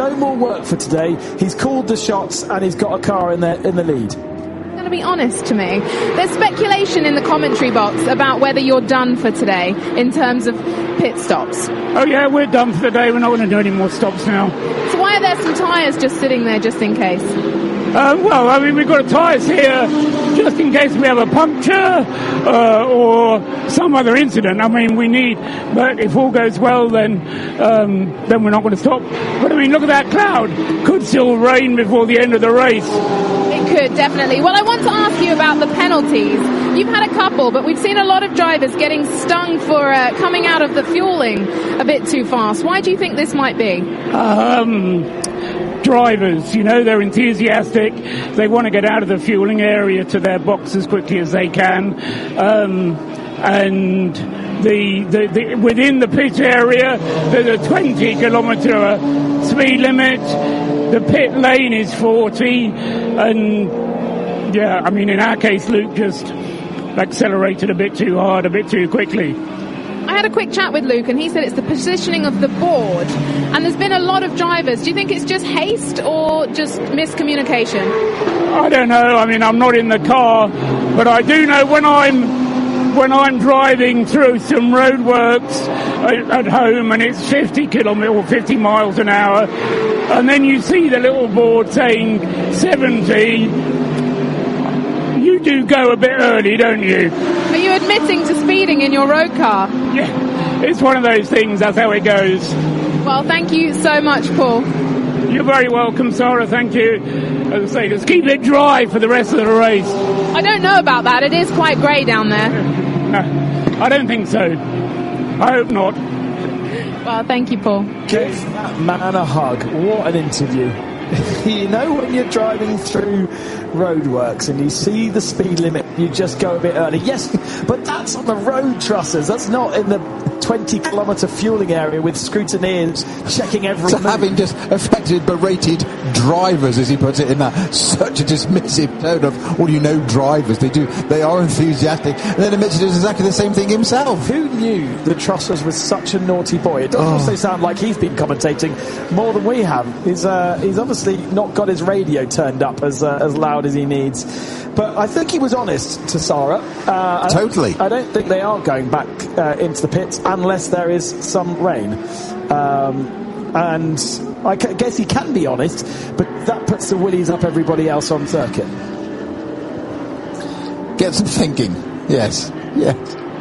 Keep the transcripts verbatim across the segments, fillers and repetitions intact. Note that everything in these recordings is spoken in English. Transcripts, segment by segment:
no more work for today. He's called the shots and he's got a car in the, in the lead. To be honest to me, there's speculation in the commentary box about whether you're done for today in terms of pit stops. Oh yeah, we're done for the day. We're not going to do any more stops now. So why are there some tyres just sitting there just in case? Uh, well, I mean, we've got tyres here just in case we have a puncture uh, or some other incident. I mean, we need, but if all goes well, then um, then we're not going to stop. But I mean, look at that cloud. Could still rain before the end of the race. It could, definitely. Well, I want to ask you about the penalties. You've had a couple, but we've seen a lot of drivers getting stung for uh, coming out of the fueling a bit too fast. Why do you think this might be? Um... Drivers, you know, they're enthusiastic. They want to get out of the fueling area to their box as quickly as they can. Um, and the, the, the within the pit area, there's a twenty kilometre speed limit. The pit lane is forty. And, yeah, I mean, in our case, Luke just accelerated a bit too hard, a bit too quickly. I had a quick chat with Luke and he said it's the positioning of the board, and there's been a lot of drivers. Do you think it's just haste or just miscommunication? I don't know. I mean, I'm not in the car, but I do know when I'm when I'm driving through some roadworks at, at home and it's fifty kilometres or fifty miles an hour, and then you see the little board saying seventy, you do go a bit early, don't you? Are you admitting to speeding in your road car? Yeah, it's one of those things. That's how it goes. Well, thank you so much, Paul. You're very welcome, Sarah. Thank you. As I say, just keep it dry for the rest of the race. I don't know about that. It is quite grey down there. No, I don't think so. I hope not. Well, thank you, Paul. Give that man a hug. What an interview. You know, when you're driving through roadworks and you see the speed limit, you just go a bit early. Yes, but that's on the road trusses. That's not in the twenty kilometre fueling area with scrutineers checking every So move. having just effectively berated drivers, as he puts it, in that such a dismissive tone of, well, you know, drivers, they do, they are enthusiastic, and then admits he does exactly the same thing himself. Who knew that Trussers was such a naughty boy? It does oh. also sound like he's been commentating more than we have. He's uh, he's obviously not got his radio turned up as uh, as loud as he needs. But I think he was honest to Sarah. Uh, totally. I don't, I don't think they are going back uh, into the pits unless there is some rain. Um, and I guess he can be honest, but that puts the willies up everybody else on circuit. Get some thinking. Yes. Yes.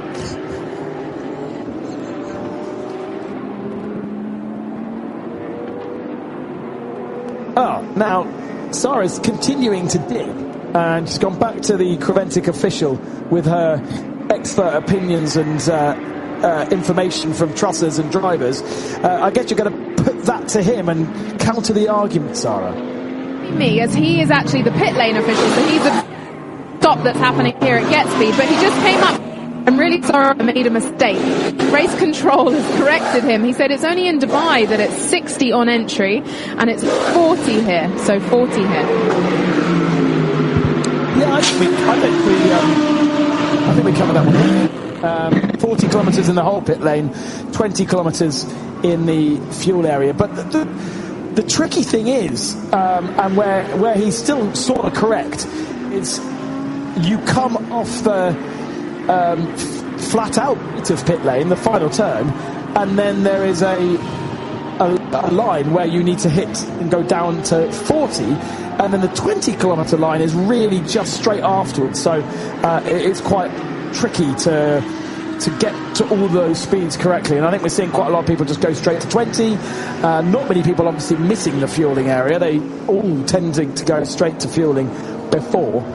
Ah, now Sarah's continuing to dip. And she's gone back to the Creventic official with her expert opinions and uh, uh, information from trussers and drivers. Uh, I guess you're going to put that to him and counter the argument, Sarah. Me, as he is actually the pit lane official, so he's a stop that's happening here at Getspeed, but he just came up. I'm really sorry I made a mistake. Race control has corrected him. He said it's only in Dubai that it's sixty on entry and it's forty here, so forty here. Yeah, I think we, I think we, um, I think we covered that one. Um, forty kilometres in the whole pit lane, twenty kilometres in the fuel area. But the, the, the tricky thing is, um, and where where he's still sort of correct, is you come off the um, f- flat out of pit lane, the final turn, and then there is a, a a line where you need to hit and go down to forty. And then the twenty kilometre line is really just straight afterwards, so uh, it's quite tricky to to get to all those speeds correctly. And I think we're seeing quite a lot of people just go straight to twenty. Uh, not many people obviously missing the fueling area. They all tending to go straight to fueling before.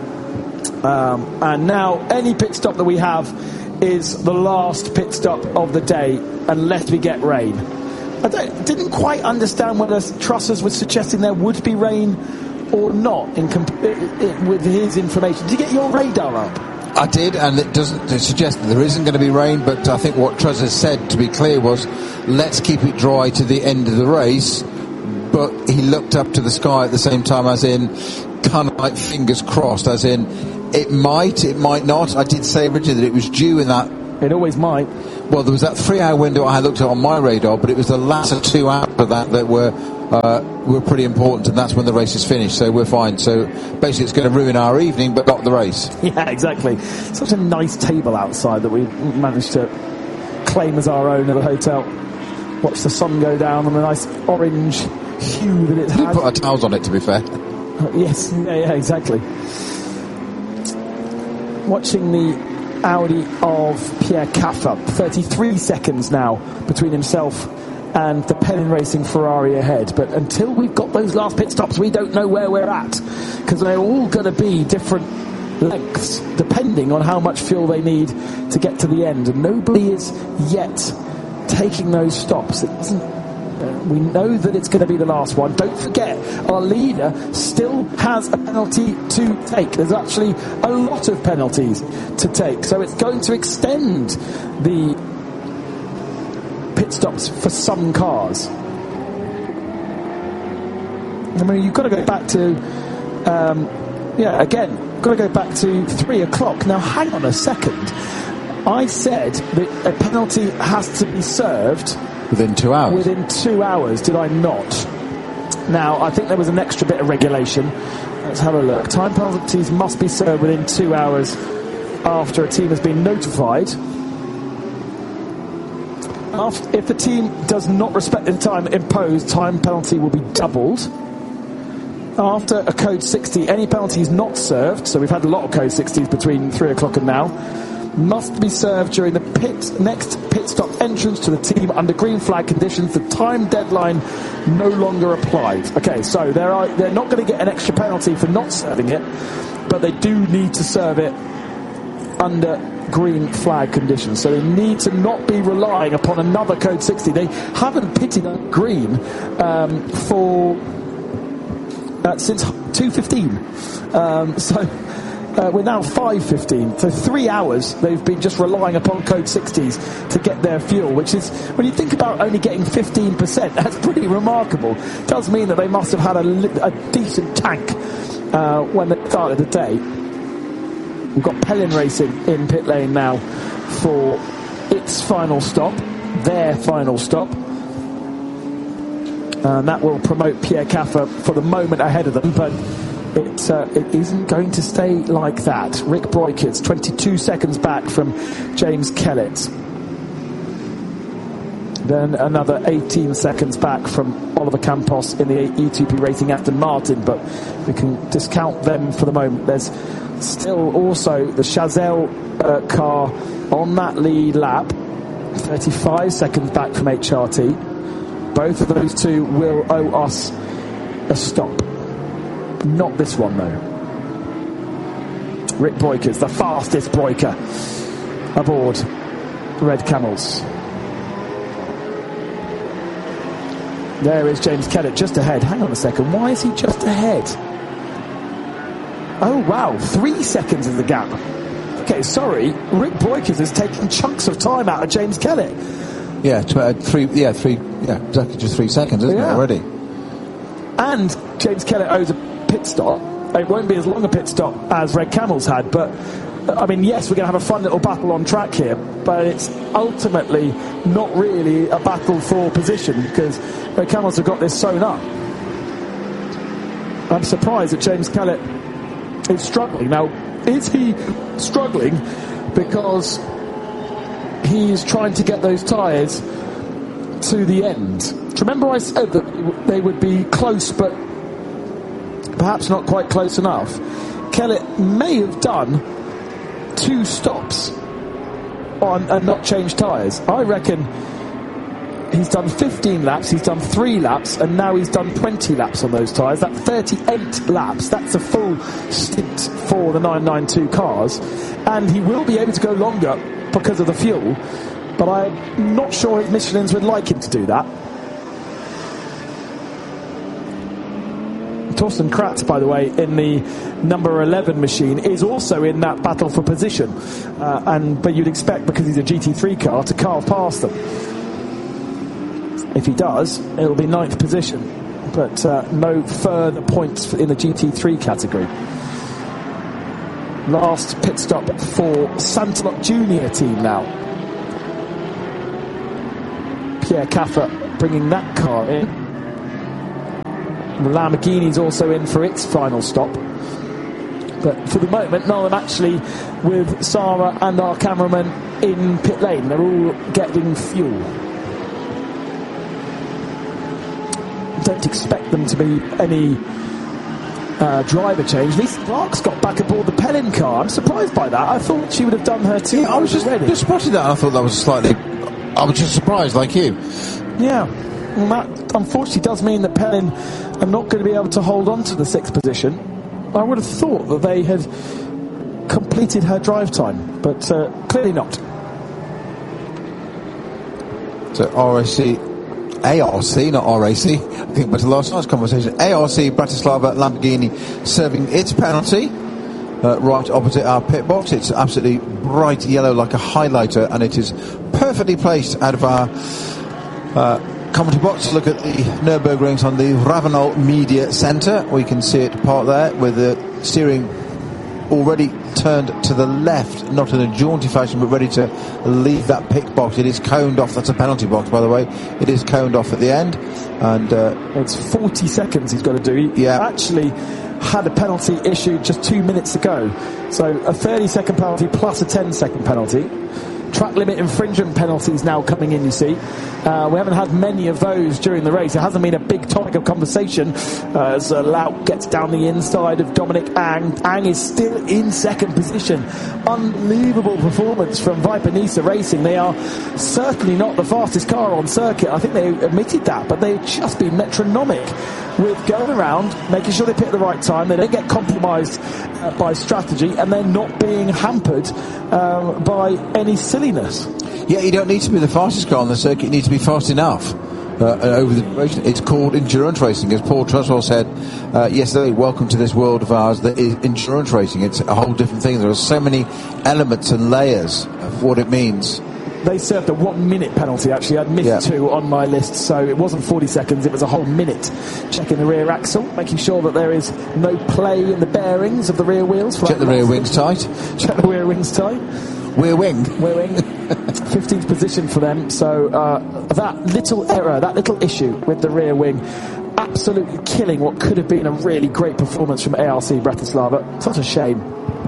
Um, and now any pit stop that we have is the last pit stop of the day, unless we get rain. I don't, didn't quite understand whether Trussers was suggesting there would be rain or not in comp- it, it, with his information. Did you get your radar up? I did, and it doesn't suggest that there isn't going to be rain, but I think what Trussers said, to be clear, was let's keep it dry to the end of the race. But he looked up to the sky at the same time, as in, kind of like fingers crossed, as in, it might, it might not. I did say originally that it was due in that. It always might. Well, there was that three-hour window I looked at on my radar, but it was the latter two hours of that that were uh, were pretty important, and that's when the race is finished, so we're fine. So basically it's going to ruin our evening, but not the race. Yeah, exactly. Such a nice table outside that we managed to claim as our own at the hotel. Watch the sun go down on a nice orange hue that it We had. put our towels on it, to be fair. Uh, yes, yeah, yeah, exactly. Watching the Audi of Pierre Caffa, thirty-three seconds now between himself and the Pennin Racing Ferrari ahead. But until we've got those last pit stops, we don't know where we're at, because they're all going to be different lengths depending on how much fuel they need to get to the end. And nobody is yet taking those stops. It doesn't. We know that it's going to be the last one. Don't forget, our leader still has a penalty to take. There's actually a lot of penalties to take. So it's going to extend the pit stops for some cars. I mean, you've got to go back to, um, yeah, again, got to go back to three o'clock. Now, hang on a second. I said that a penalty has to be served Within two hours. Within two hours, did I not? Now, I think there was an extra bit of regulation. Let's have a look. Time penalties must be served within two hours after a team has been notified. After, if the team does not respect the time imposed, time penalty will be doubled. After a code sixty, any penalties not served, so we've had a lot of code sixties between three o'clock and now, must be served during the pit next pit stop entrance to the team under green flag conditions. The time deadline no longer applies. Okay, so they're, are, they're not going to get an extra penalty for not serving it, but they do need to serve it under green flag conditions. So they need to not be relying upon another code sixty. They haven't pitted on green um, for uh, since two fifteen. Um, so Uh, we're now five fifteen, so three hours they've been just relying upon code sixties to get their fuel, which is, when you think about only getting fifteen percent, that's pretty remarkable. It does mean that they must have had a, li- a decent tank uh, when they started the day. We've got Pennin Racing in pit lane now for its final stop, their final stop. And that will promote Pierre Caffa for the moment ahead of them, but It, uh, it isn't going to stay like that. Rick Breukers, twenty-two seconds back from James Kellett. Then another eighteen seconds back from Oliver Campos in the E two P Racing Aston Martin, but we can discount them for the moment. There's still also the Chazelle uh, car on that lead lap, thirty-five seconds back from H R T. Both of those two will owe us a stop. Not this one, though. Rick Breukers, the fastest Breuker aboard Red Camels. There is James Kellett just ahead. Hang on a second, why is he just ahead? Oh, wow, three seconds is the gap. Okay, sorry, Rick Breukers is taking chunks of time out of James Kellett. Yeah, tw- uh, three, yeah, three, yeah, exactly just three seconds, isn't Yeah. it, already? And James Kellett owes a pit stop. It won't be as long a pit stop as Red Camels had, but I mean, yes, we're going to have a fun little battle on track here, but it's ultimately not really a battle for position, because Red Camels have got this sewn up. I'm surprised that James Kellett is struggling. Now, is he struggling because he's trying to get those tyres to the end? Do you remember I said that they would be close, but perhaps not quite close enough? Kellett may have done two stops on and not changed tyres. I reckon he's done fifteen laps, he's done three laps, and now he's done twenty laps on those tyres. That's thirty-eight laps. That's a full stint for the nine ninety-two cars, and he will be able to go longer because of the fuel, but I'm not sure his Michelins would like him to do that. Thorsten Kratz, by the way, in the number eleven machine, is also in that battle for position, uh, and but you'd expect, because he's a G T three car, to carve past them. If he does, it'll be ninth position, but uh, no further points in the G T three category. Last pit stop for Santalot Junior team now. Pierre Caffa bringing that car in. Lamborghini's also in for its final stop. But for the moment, none of them actually with Sarah and our cameraman in pit lane. They're all getting fuel. Don't expect them to be any uh, driver change. Lisa Clark's got back aboard the Pellin car. I'm surprised by that. I thought she would have done her two. Yeah, I was just, just spotted that. I thought that was slightly. I was just surprised, like you. Yeah. Well, that unfortunately does mean that Pellin are not going to be able to hold on to the sixth position. I would have thought that they had completed her drive time, but uh, clearly not. So R A C, A R C, not R A C. I think back to last night's conversation. A R C Bratislava Lamborghini serving its penalty uh, right opposite our pit box. It's absolutely bright yellow like a highlighter, and it is perfectly placed out of our uh, commentary box. Look at the Nürburgrings on the Ravenel Media Centre. We can see it part there with the steering already turned to the left, not in a jaunty fashion, but ready to leave that pit box. It is coned off. That's a penalty box, by the way. It is coned off at the end, and uh, it's forty seconds he's got to do. He yeah. actually had a penalty issued just two minutes ago, so a thirty second penalty plus a ten second penalty. Track limit infringement penalties now coming in, you see. Uh, we haven't had many of those during the race. It hasn't been a big topic of conversation uh, as uh, Laut gets down the inside of Dominic Ang. Ang is still in second position. Unbelievable performance from Viper Nisa Racing. They are certainly not the fastest car on circuit. I think they admitted that, but they've just been metronomic with going around, making sure they pick the right time. They don't get compromised uh, by strategy, and they're not being hampered um, by any silliness. Yeah, you don't need to be the fastest car on the circuit. You need to be fast enough uh, over the duration. It's called endurance racing, as Paul Truswell said uh, yesterday. Welcome to this world of ours that is endurance racing. It's a whole different thing. There are so many elements and layers of what it means. They served a one minute penalty, actually. I'd missed yeah. two on my list, so it wasn't forty seconds, it was a whole minute. Checking the rear axle, making sure that there is no play in the bearings of the rear wheels. Check the rear wings tight. Check the rear wings tight. Rear wing. Rear wing. fifteenth position for them, so uh, that little error, that little issue with the rear wing, absolutely killing what could have been a really great performance from A R C Bratislava. Such a shame.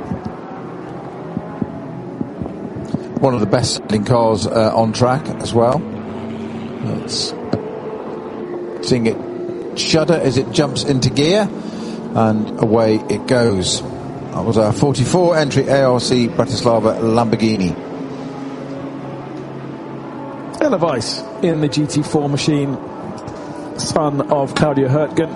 One of the best selling cars uh, on track as well. It's seeing it shudder as it jumps into gear, and away it goes. That was our forty-four entry A R C Bratislava Lamborghini. Ella Weiss in the G T four machine, son of Claudia Hurtgen,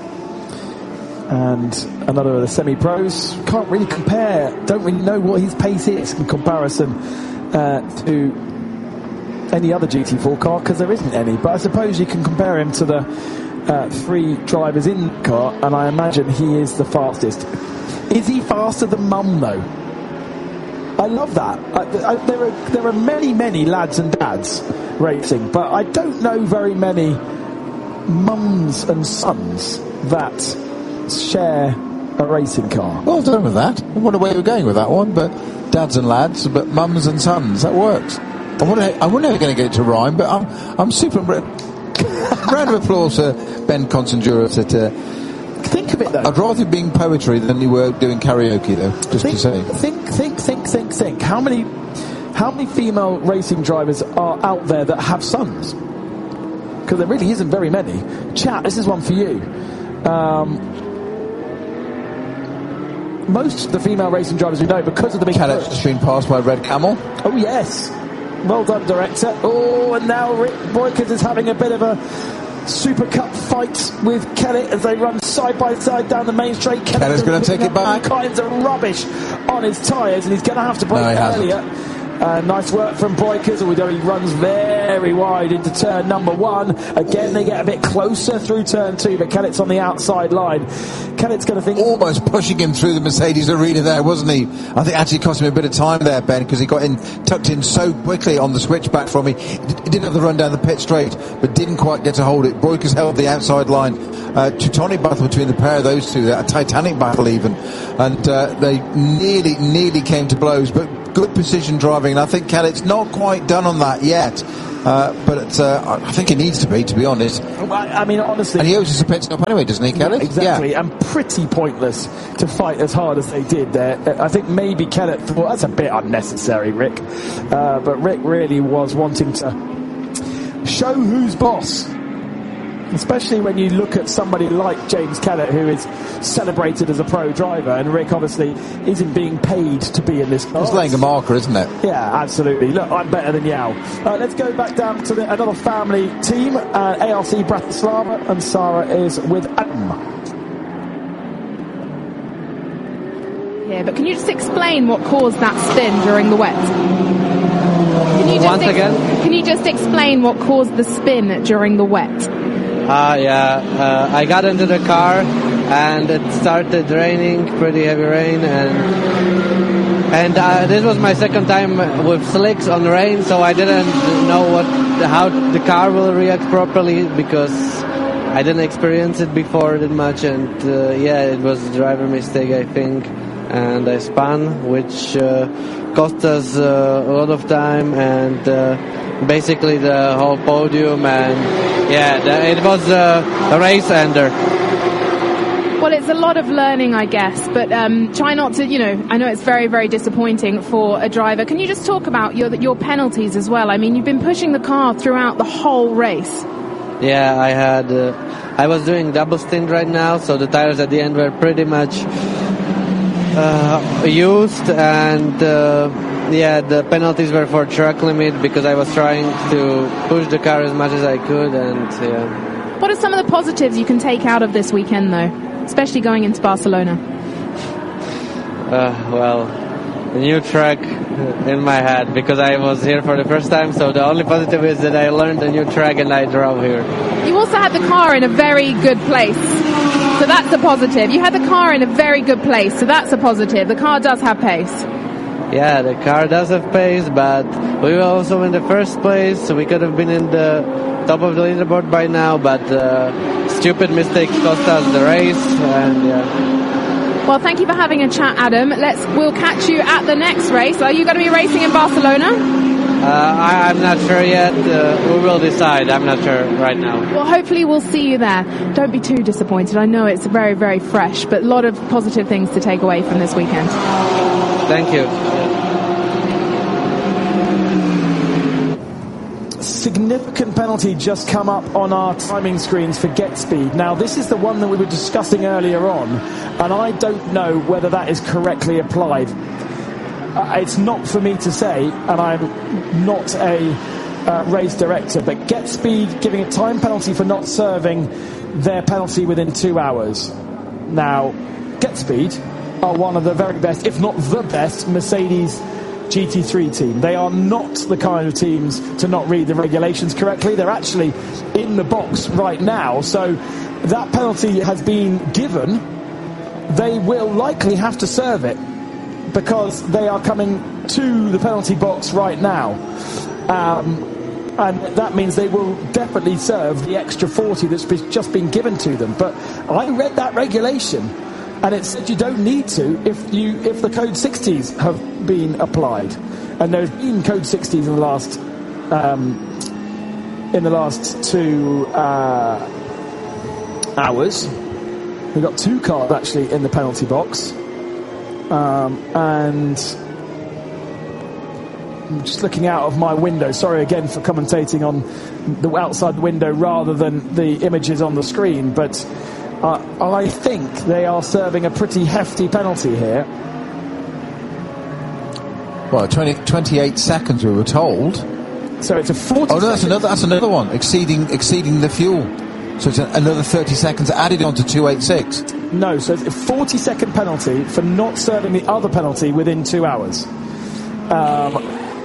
and another of the semi-pros. Can't really compare, don't really know what his pace is in comparison uh, to any other G T four car, because there isn't any, but I suppose you can compare him to the uh, three drivers in the car, and I imagine he is the fastest. Is he faster than Mum, though? I love that. I, I, there are there are many, many lads and dads racing, but I don't know very many mums and sons that share a racing car. Well done with that. I wonder where you were going with that one, but dads and lads, but mums and sons, that works. I wonder, I wonder how you're going to get it to rhyme, but I'm I'm super. Round of applause for Ben Consanduras at. Uh, Think of it, though. I'd rather being poetry than you were doing karaoke, though, just think, to say. Think, think, think, think, think. How many, how many female racing drivers are out there that have sons? Because there really isn't very many. Chat, this is one for you. Um, most of the female racing drivers we know, because of the big Cadet's just been passed by Red Camel. Oh, yes. Well done, director. Oh, and now Rick Boykers is having a bit of a Super Cup fight with Kellett as they run side by side down the main straight. Kellett's going to take it back. All kinds of rubbish on his tyres, and he's going to have to brake no, earlier. Uh, nice work from Boykers, although he runs very wide into turn number one. Again, they get a bit closer through turn two, but Kellett's on the outside line. Kellett's going to think... Almost pushing him through the Mercedes arena there, wasn't he? I think actually cost him a bit of time there, Ben, because he got in, tucked in so quickly on the switchback from me. He didn't have the run down the pit straight, but didn't quite get to hold it. Boykers held the outside line. Uh, Teutonic battle between the pair of those two, a Titanic battle even. And uh, they nearly, nearly came to blows, but good precision driving, and I think Kellett's not quite done on that yet. Uh, but uh, I think he needs to be, to be honest. I mean, honestly... And he owes us a pit stop anyway, doesn't he, Kellett? Exactly, yeah. And pretty pointless to fight as hard as they did there. I think maybe Kellett thought, that's a bit unnecessary, Rick. Uh, but Rick really was wanting to show who's boss. Especially when you look at somebody like James Kellett, who is celebrated as a pro driver, and Rick obviously isn't being paid to be in this car. It's laying a marker, isn't it? Yeah, absolutely. Look, I'm better than Yao. Uh, let's go back down to the, another family team, uh, A R C Bratislava, and Sarah is with Adam. Yeah, but can you just explain what caused that spin during the wet? Can you just Once ex- again? Can you just explain what caused the spin during the wet? Ah, uh, yeah. Uh, I got into the car and it started raining, pretty heavy rain, and and uh, this was my second time with slicks on rain, so I didn't know what how the car will react properly because I didn't experience it before that much, and uh, yeah, it was a driver mistake, I think, and I spun, which uh, cost us uh, a lot of time and uh, basically the whole podium, and yeah, the, it was uh, a race ender. Well, it's a lot of learning, I guess, but um, try not to, you know, I know it's very, very disappointing for a driver. Can you just talk about your your penalties as well? I mean, you've been pushing the car throughout the whole race. Yeah, I had, uh, I was doing double stint right now, so the tires at the end were pretty much uh, used, and uh, yeah, the penalties were for track limit because I was trying to push the car as much as I could, and yeah. What are some of the positives you can take out of this weekend, though, especially going into Barcelona? Uh, well, the new track in my head because I was here for the first time, so the only positive is that I learned a new track and I drove here. You also had the car in a very good place, so that's a positive. You had the car in a very good place, so that's a positive. The car does have pace. Yeah, the car does have pace, but we were also in the first place, so we could have been in the top of the leaderboard by now, but uh, stupid mistakes cost us the race, and yeah. Well, thank you for having a chat, Adam. Let's we'll catch you at the next race. Are you going to be racing in Barcelona? Uh, I, I'm not sure yet. Uh, we will decide. I'm not sure right now. Well, hopefully we'll see you there. Don't be too disappointed. I know it's very, very fresh, but a lot of positive things to take away from this weekend. Thank you. Significant penalty just come up on our timing screens for Get Speed. Now, this is the one that we were discussing earlier on, and I don't know whether that is correctly applied. Uh, it's not for me to say, and I'm not a uh, race director, but Get Speed giving a time penalty for not serving their penalty within two hours. Now, Get Speed are one of the very best, if not the best, Mercedes G T three team. They are not the kind of teams to not read the regulations correctly. They're actually in the box right now, so that penalty has been given. They will likely have to serve it because they are coming to the penalty box right now, um, and that means they will definitely serve the extra forty that's just been given to them. But I read that regulation, and it said you don't need to if you if the code sixties have been applied, and there's been code sixties in the last um, in the last two uh, hours. We've got two cars actually in the penalty box, um, and I'm just looking out of my window. Sorry again for commentating on the outside the window rather than the images on the screen, but Uh, I think they are serving a pretty hefty penalty here. Well, twenty, twenty-eight seconds we were told. So it's a forty. Oh no, that's another. That's another one exceeding exceeding the fuel. So it's a, another thirty seconds added on to two eighty-six. No, so it's a forty second penalty for not serving the other penalty within two hours. Um,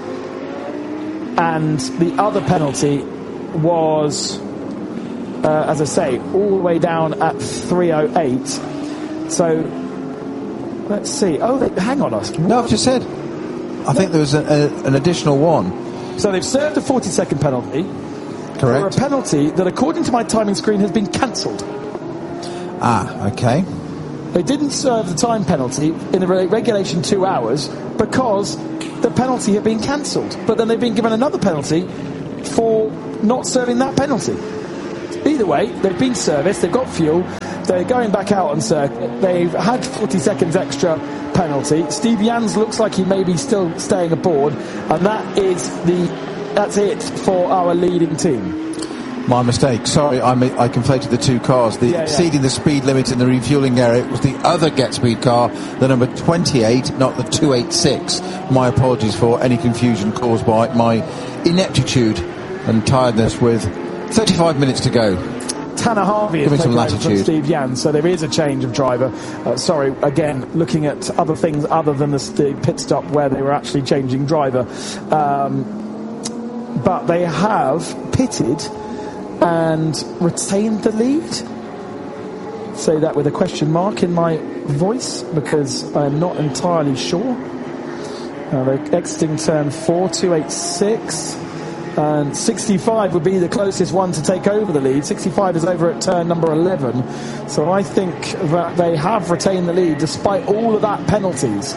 and the other penalty was, Uh, as I say, all the way down at three oh eight. So, let's see. Oh, they, hang on us. No, I've just said. I think there was a, a, an additional one. So they've served a forty second penalty. Correct. For a penalty that, according to my timing screen, has been cancelled. Ah, okay. They didn't serve the time penalty in the re- regulation two hours because the penalty had been cancelled, but then they've been given another penalty for not serving that penalty. Either way, they've been serviced, they've got fuel, they're going back out on circuit, they've had forty seconds extra penalty. Steve Jans looks like he may be still staying aboard, and that is the that's it for our leading team. My mistake. Sorry, I, ma- I conflated the two cars. The Yeah, yeah. exceeding the speed limit in the refueling area was the other Get Speed car, the number twenty-eight, not the two eighty-six. My apologies for any confusion caused by my ineptitude and tiredness with thirty-five minutes to go. Tanner Harvey Give me is some taken over from latitude. Steve Jans, so there is a change of driver. Uh, sorry, again, looking at other things other than the, the pit stop where they were actually changing driver. Um, but they have pitted and retained the lead. Say that with a question mark in my voice because I'm not entirely sure. Uh, they're exiting turn four, two eighty-six. And sixty-five would be the closest one to take over the lead. sixty-five is over at turn number eleven. So I think that they have retained the lead despite all of that penalties.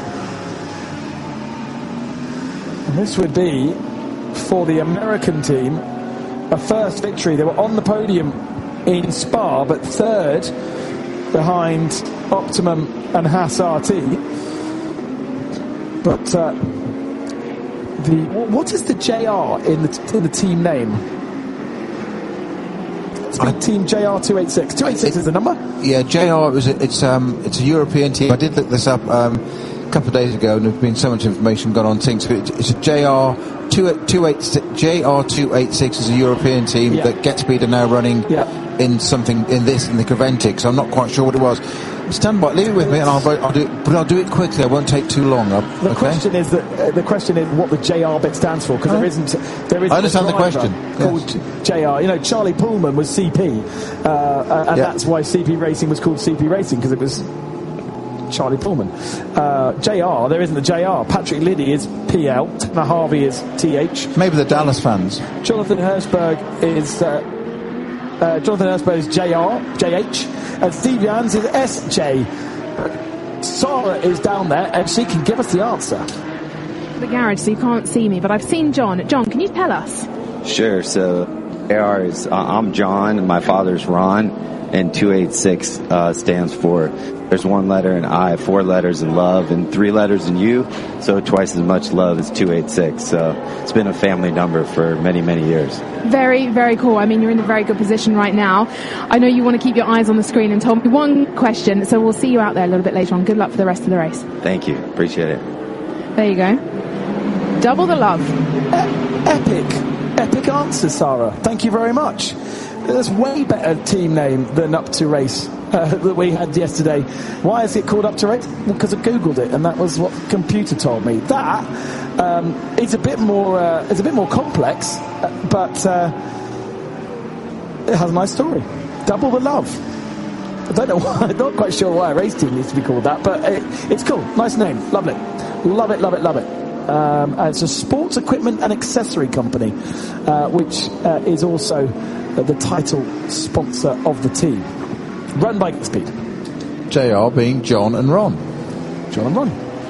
And this would be, for the American team, a first victory. They were on the podium in Spa, but third behind Optimum and Haas R T. But... Uh, The, what is the J R in the in the team name? It's been team J R two eighty-six. two eighty-six is the number? Yeah, J R was a, it's um it's a European team. I did look this up um, a couple of days ago, and there's been so much information gone on things. But it's a J R two eighty-six. J R two eighty-six is a European team Yeah. that Get Speed are now running Yeah. in something in this in the Creventic. So I'm not quite sure what it was. Stand by, leave it with me, and I'll, vote, I'll do it. But I'll do it quickly. I won't take too long. The Okay? question is that uh, the question is what the J R bit stands for, because there isn't there isn't I understand a the driver question, called yes. J R. You know, Charlie Pullman was C P, uh, uh, and Yeah. that's why C P Racing was called C P Racing, because it was Charlie Pullman. Uh, J R, there isn't a J R. Patrick Liddy is P L. Tanner Harvey is T H. Maybe the Dallas fans. Jonathan Hersberg is uh, uh, Jonathan Hersberg is J R, J H, and Steve Jans is S J. Sarah is down there, and she can give us the answer. The garage, so you can't see me, but I've seen John. John, can you tell us? Sure. So, A R is uh, I'm John, and my father's Ron, and two eighty-six uh, stands for. There's one letter in I, four letters in love, and three letters in you. So twice as much love as two eighty-six. So it's been a family number for many, many years. Very, very cool. I mean, you're in a very good position right now. I know you want to keep your eyes on the screen and told me one question, so we'll see you out there a little bit later on. Good luck for the rest of the race. Thank you. Appreciate it. There you go. Double the love. E- epic, epic answer, Sarah. Thank you very much. That's way better team name than Up to Race uh, that we had yesterday. Why is it called Up to Race? Well, because I googled it, and that was what the computer told me. That um, is a bit more. Uh, it's a bit more complex, uh, but uh, it has a nice story. Double the love. I don't know why. I'm not quite sure why a race team needs to be called that, but it, it's cool. Nice name. Love it. Love it. Love it. Love it. Um, it's a sports equipment and accessory company, uh, which uh, is also uh, the title sponsor of the team. Run by Get Speed. J R being John and Ron. John and Ron.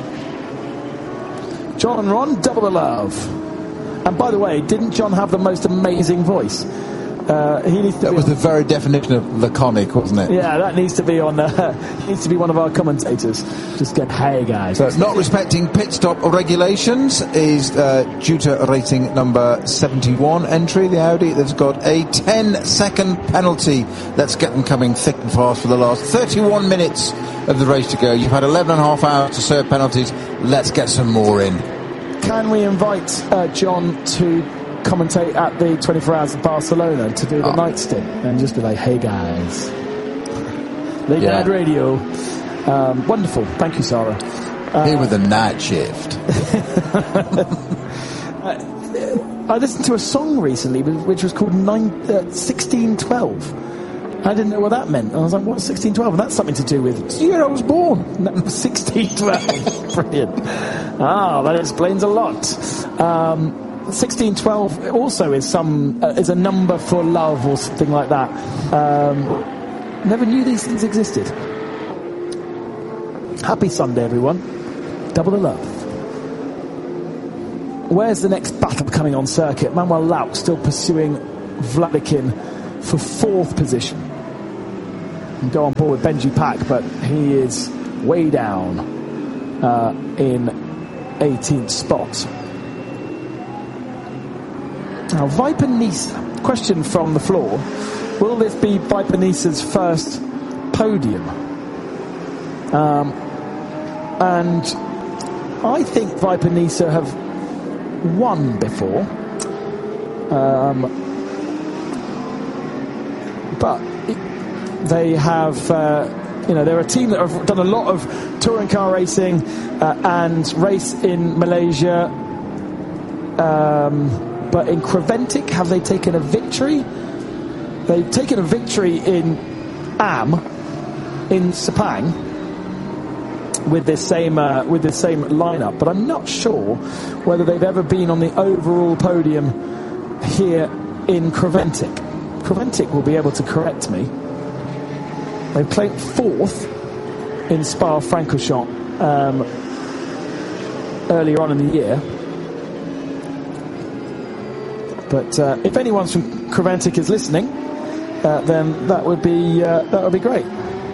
John and Ron, double the love. And by the way, didn't John have the most amazing voice? Uh, he needs to That be was on, the very definition of laconic, wasn't it? yeah, that needs to be on. Uh, needs to be one of our commentators. Just get, hey guys. So not respecting pit stop regulations is uh, due to rating number seventy-one entry, the Audi, that's got a ten second penalty. Let's get them coming thick and fast for the last thirty-one minutes of the race to go. You've had eleven and a half hours to serve penalties. Let's get some more in. Can we invite uh, John to commentate at the twenty-four hours of Barcelona to do the Oh. night stint and just be like, hey guys, Late Yeah. Night Radio. Um, wonderful. Thank you, Sarah. Uh, Here with the night shift. I listened to a song recently which was called nine, uh, sixteen twelve. I didn't know what that meant. And I was like, what's sixteen twelve? And that's something to do with the year I was born. No, sixteen twelve. Brilliant. Ah, that explains a lot. Um, sixteen twelve also is some uh, is a number for love or something like that. Um, never knew these things existed. Happy Sunday, everyone. Double the love. where's the next battle coming on circuit? Manuel Lauk still pursuing Vladikin for fourth position. And go on board with Benji Pack, but he is way down uh, in eighteenth spot. Now, Viper Nisa, question from the floor. Will this be Viper Nisa's first podium? Um, and I think Viper Nisa have won before. Um, but it, they have, uh, you know, they're a team that have done a lot of touring car racing uh, and race in Malaysia. Um, but in Creventic, have they taken a victory? They've taken a victory in Am, in Sepang, with this same uh, with this same lineup. But I'm not sure whether they've ever been on the overall podium here in Creventic. Creventic will be able to correct me. They claimed fourth in Spa-Francorchamps um, earlier on in the year. But uh, if anyone's from Creventic is listening, uh, then that would be uh, that would be great.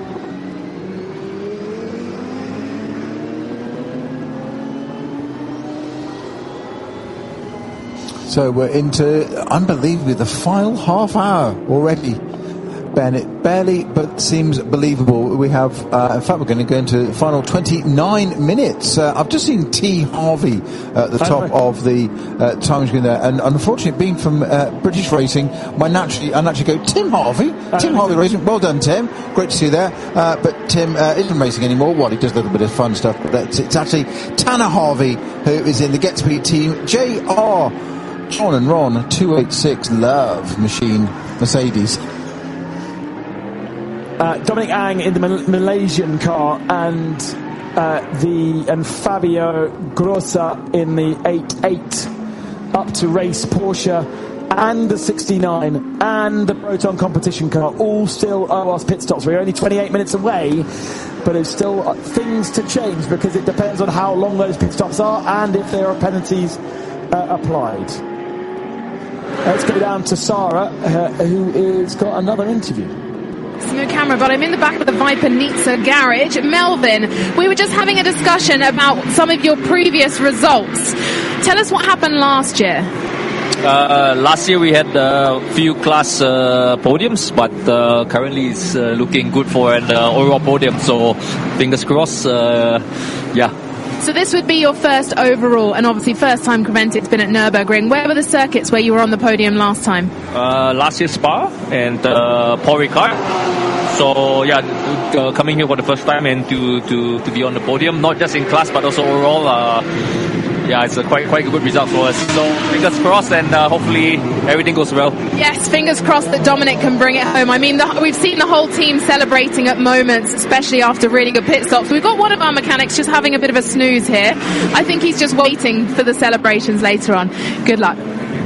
So we're into, unbelievably, the final half hour already. Ben, it barely but seems believable. We have, uh, in fact, we're going to go into the final twenty-nine minutes. Uh, I've just seen T. Harvey at the top of the uh, time screen there, and unfortunately, being from uh, British Racing, my naturally, I naturally go, Tim Harvey, Tim Harvey Racing. Well done, Tim. Great to see you there. Uh, but Tim uh, isn't racing anymore. Well, he does a little bit of fun stuff, but that's, it's actually Tanner Harvey who is in the Get Speed team. J R John and Ron, two eighty-six Love Machine Mercedes. Uh, Dominic Ang in the Mal- Malaysian car, and uh, the and Fabio Grossa in the eight eight up to race Porsche, and the sixty-nine and the Proton competition car, all still O S pit stops. We're only twenty-eight minutes away, but there's still uh, things to change because it depends on how long those pit stops are and if there are penalties uh, applied. Let's go down to Sarah, uh, who has got another interview. No camera, but I'm in the back of the Viper Nizza garage. Melvin, we were just having a discussion about some of your previous results. Tell us what happened last year. Uh, last year we had a few class uh, podiums, but uh, currently it's uh, looking good for an uh, overall podium, so fingers crossed. Uh, yeah. So this would be your first overall, and obviously first time Creventic's been at Nürburgring. Where were the circuits where you were on the podium last time? Uh, last year Spa and uh, Paul Ricard. So yeah, uh, coming here for the first time and to, to, to be on the podium, not just in class but also overall. Uh, yeah, it's a quite quite a good result for us. So fingers crossed, and uh, hopefully everything goes well. Yes, fingers crossed that Dominic can bring it home. I mean, the, we've seen the whole team celebrating at moments, especially after really good pit stops. We've got one of our mechanics just having a bit of a snooze here. I think he's just waiting for the celebrations later on. Good luck.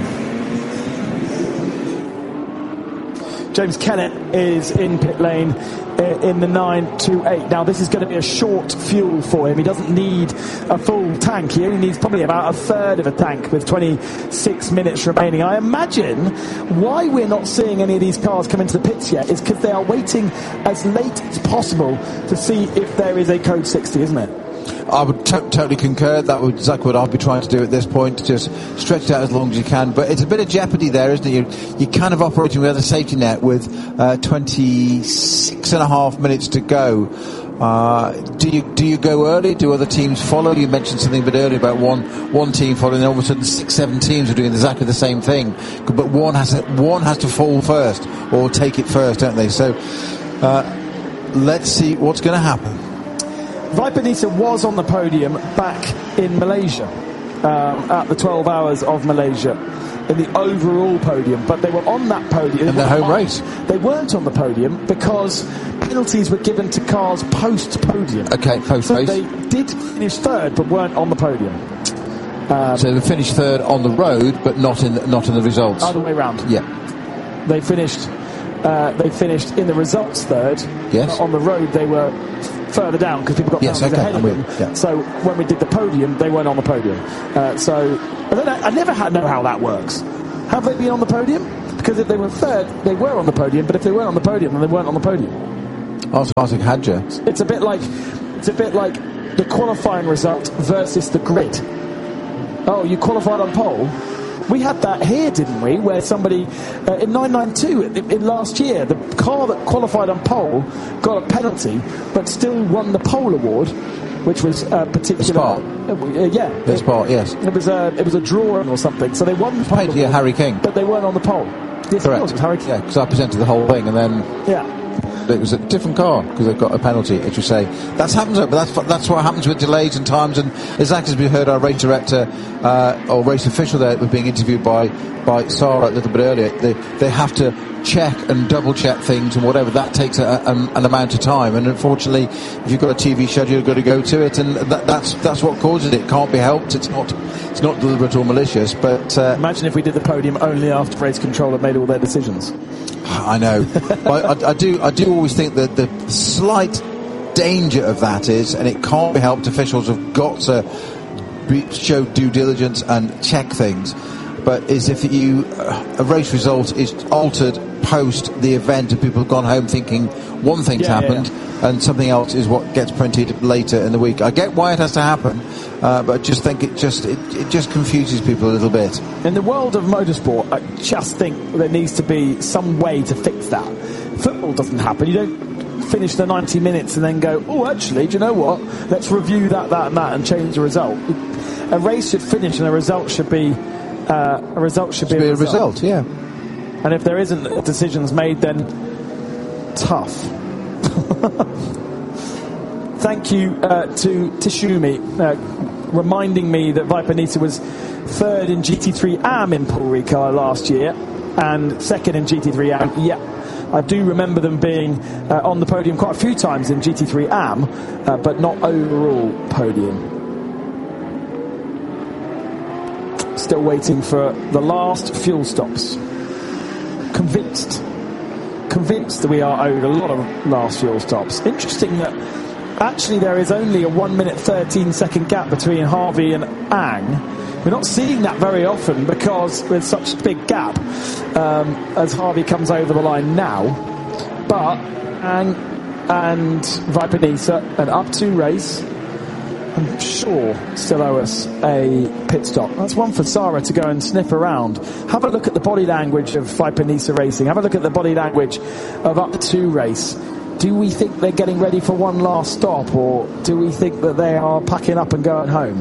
James Kennett is in pit lane in the nine two eight. Now, this is going to be a short fuel for him. He doesn't need a full tank. He only needs probably about a third of a tank with twenty-six minutes remaining. I imagine why we're not seeing any of these cars come into the pits yet is because they are waiting as late as possible to see if there is a code sixty, isn't it? I would t- totally concur. That would exactly what I'd be trying to do at this point, to just stretch it out as long as you can. But it's a bit of jeopardy there, isn't it? You're, you're kind of operating without a safety net with uh, twenty-six and a half minutes to go. Uh, do you do you go early? Do other teams follow? You mentioned something a bit earlier about one one team following, and all of a sudden six, seven teams are doing exactly the same thing. But one has to one has to fall first or take it first, don't they? So uh, let's see what's going to happen. Viper Nizza was on the podium back in Malaysia um, at the twelve hours of Malaysia in the overall podium, but they were on that podium in the home race. They weren't on the podium because penalties were given to cars post-podium. Okay, post-race. So they did finish third, but weren't on the podium. Um, so they finished third on the road, but not in the, not in the results. Other way round. Yeah. They finished. Uh, they finished in the results third. Yes. On the road, they were further down because people got Yes, mountains okay, ahead of I'm them. with you, yeah. So when we did the podium, they weren't on the podium. Uh, so I, don't know, I never had know how that works. Have they been on the podium? Because if they were third, they were on the podium. But if they weren't on the podium, then they weren't on the podium. I was asking Hadja. It's a bit like it's a bit like the qualifying result versus the grid. Oh, you qualified on pole. We had that here, didn't we? Where somebody uh, in nine ninety-two in, in last year, the car that qualified on pole got a penalty, but still won the pole award, which was a particular. Spa. Uh, yeah, The Spa, yes. It was a it was a drawing or something. So they won the pole Paid to award, Harry King. but they weren't on the pole. Yes, Correct. It was, it was Harry King. Yeah, because I presented the whole thing, and then Yeah. it was a different car because they've got a penalty, as you say. That's happens, but that's that's what happens with delays and times. And exactly as we heard our race director uh, or race official there was being interviewed by by Sarah a little bit earlier. They they have to check and double check things and whatever. That takes a, a, an amount of time. And unfortunately, if you've got a T V schedule, you've got to go to it, and that, that's that's what causes it. It can't be helped. It's not it's not deliberate or malicious. But uh, Imagine if we did the podium only after race control had made all their decisions. I know. I, I, I do. I do always think that the slight danger of that is, and it can't be helped. Officials have got to be, show due diligence and check things. But is if you uh, a race result is altered post the event, and people have gone home thinking one thing's Yeah, yeah, happened, yeah. and something else is what gets printed later in the week. I get why it has to happen, uh, but I just think it just it, it just confuses people a little bit. In the world of motorsport, I just think there needs to be some way to fix that. Football doesn't happen. You don't finish the ninety minutes and then go, oh, actually, do you know what? Let's review that, that, and that, and change the result. A race should finish, and a result should be uh, a result should be, Be a, a result, yeah. And if there isn't decisions made, then tough. Thank you uh, to Tishumi, uh, reminding me that Viper Nisa was third in G T three A M in Paul Ricard last year and second in G T three A M. Yeah, I do remember them being uh, on the podium quite a few times in G T three A M, uh, but not overall podium. Still waiting for the last fuel stops. Convinced. Convinced that we are owed a lot of last fuel stops. Interesting that actually there is only a one minute thirteen second gap between Harvey and Ang. We're not seeing that very often because with such a big gap um, as Harvey comes over the line now. But Ang and Viper Nisa, an up two race, I'm sure still owe us a pit stop. That's one for Sarah to go and sniff around. Have a look at the body language of Viper Nisa Racing. Have a look at the body language of up two race. Do we think they're getting ready for one last stop, or do we think that they are packing up and going home?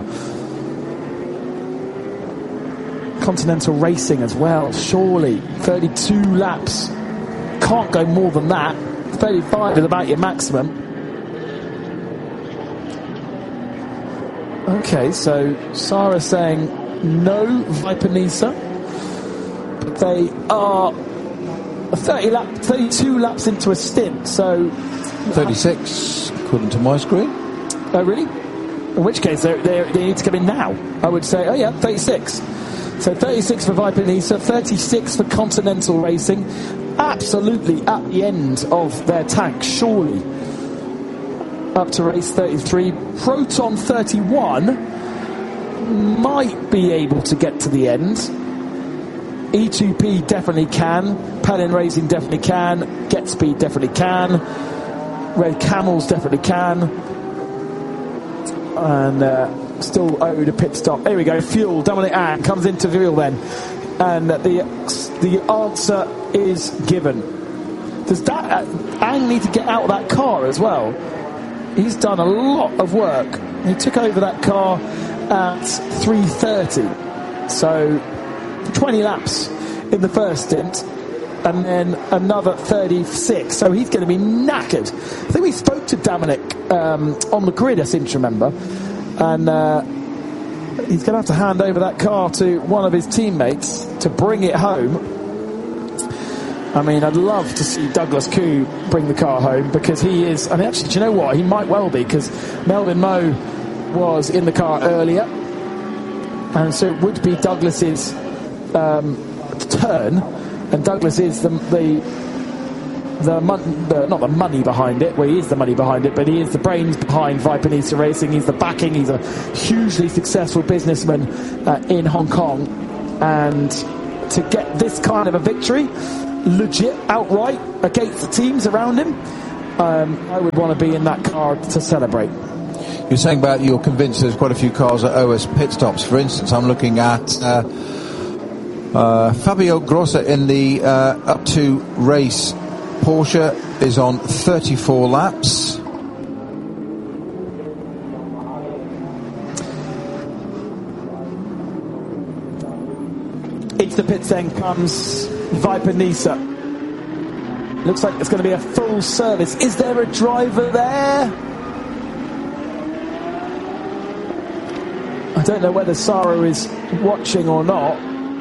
Continental Racing as well, surely. thirty-two laps. Can't go more than that. thirty-five is about your maximum. Okay, so Sarah saying no Viper Nisa. But they are thirty lap, thirty-two laps into a stint, so... thirty-six, according to my screen. Oh, really? In which case, they they need to come in now. I would say, oh yeah, thirty-six. So thirty-six for Viper Nisa, thirty-six for Continental Racing. Absolutely at the end of their tank, surely. Up to race thirty-three. Proton thirty-one might be able to get to the end. E two P definitely can. Palin Racing definitely can. Get Speed definitely can. Red Camels definitely can. And uh, still owed a pit stop. There we go. Fuel. Dominic Ang comes into fuel then. And uh, the the answer is given. Does that uh, Ang need to get out of that car as well? He's done a lot of work. He took over that car at three thirty. So twenty laps in the first stint. And then another thirty-six. So he's going to be knackered. I think we spoke to Dominic um, on the grid, I seem to remember. And uh, he's going to have to hand over that car to one of his teammates to bring it home. I mean, I'd love to see Douglas Koo bring the car home because he is... And actually, do you know what? He might well be because Melvin Moe was in the car earlier. And so it would be Douglas's um, turn. And Douglas is the, the the, mon- the not the money behind it, well, he is the money behind it, but he is the brains behind Viper Nisa Racing. He's the backing. He's a hugely successful businessman uh, in Hong Kong, and to get this kind of a victory, legit, outright, against the teams around him, um, I would want to be in that car to celebrate. You're saying about you're convinced there's quite a few cars at O S pit stops. For instance, I'm looking at uh, uh, Fabio Grossa in the uh, up to race. Porsche is on thirty-four laps. Into the pits then comes Viper Nisa. Looks like it's going to be a full service. Is there a driver there? I don't know whether Sarah is watching or not.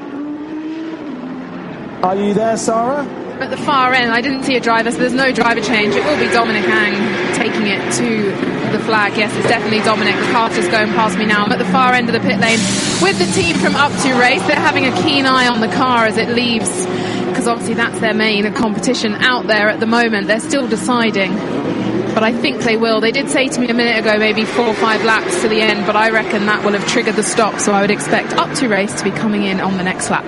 Are you there, Sarah? At the far end, I didn't see a driver, so there's no driver change. It will be Dominic Ang taking it to the flag. Yes, it's definitely Dominic. The car's just going past me now. I'm at the far end of the pit lane with the team from Up To Race. They're having a keen eye on the car as it leaves, because obviously that's their main competition out there at the moment. They're still deciding, but I think they will. They did say to me a minute ago maybe four or five laps to the end, but I reckon that will have triggered the stop, so I would expect Up To Race to be coming in on the next lap.